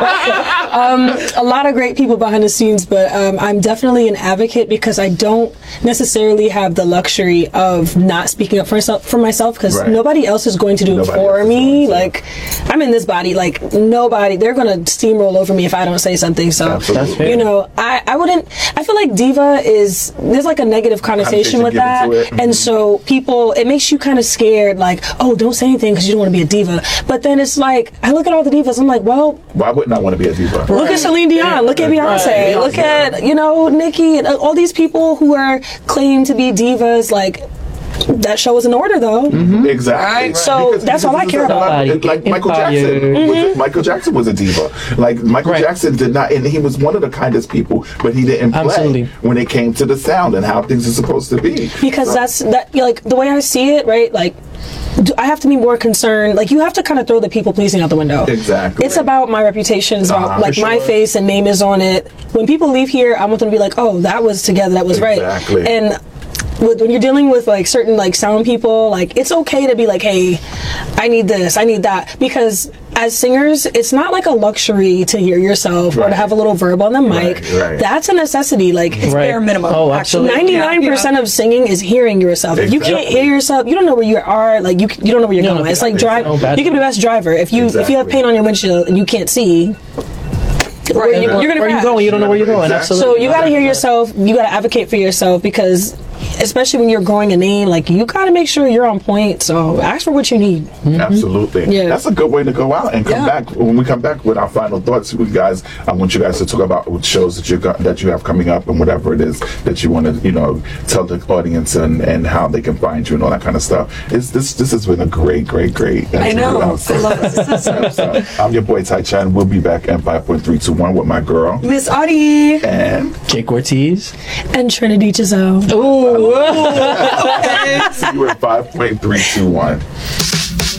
A lot of great people behind the scenes, but I'm definitely an advocate because I don't necessarily have the luxury of not speaking up for myself because nobody else is going to do it for me. Like, I'm in this body, like nobody, they're going to steamroll over me if I don't say something. So, you know, I feel like diva there's like a negative connotation with that. And so people, it makes you kind of scared, like, oh, don't say anything because you don't want to be a diva. But then it's like, I look at all the divas, I'm like, well, why wouldn't I want to be a diva? Look at Celine Dion, look at Beyonce, look at, you know, Nicki, and all these people who are claiming to be divas, like, that show was in order, though. Exactly. Right. So that's all I care about. Like Michael Jackson. Michael Jackson was a diva. Like Michael Jackson did not, and he was one of the kindest people, but he didn't play when it came to the sound and how things are supposed to be. Because that's like the way I see it, right? Like, I have to be more concerned. Like, you have to kind of throw the people pleasing out the window. Exactly. It's about my reputation. It's about like my face and name is on it. When people leave here, I want them to be like, oh, that was together. That was right. And when you're dealing with like certain like sound people, like it's okay to be like, hey, I need this, I need that, because as singers, it's not like a luxury to hear yourself or to have a little verb on the mic. That's a necessity. Like, it's bare minimum. Oh, actually, 99% of singing is hearing yourself. If you can't hear yourself, you don't know where you are. Like, you don't know where you're going. It's like drive. You can be the best driver if you have paint on your windshield and you can't see. Where you're going, you don't know where you're going. Absolutely. So you got to hear yourself. You got to advocate for yourself, because especially when you're growing a name, like, you got to make sure you're on point. So ask for what you need. Absolutely. Yeah. That's a good way to go out and come back. When we come back with our final thoughts, you guys, I want you guys to talk about shows that you have coming up and whatever it is that you want to, you know, tell the audience and how they can find you and all that kind of stuff. This has been a great. I know. I love this. I'm your boy Ty Chan. We'll be back at 5.321 with my girl Miss Audie and Jake Ortiz and Trinity Giselle. Ooh. See you at 5.321.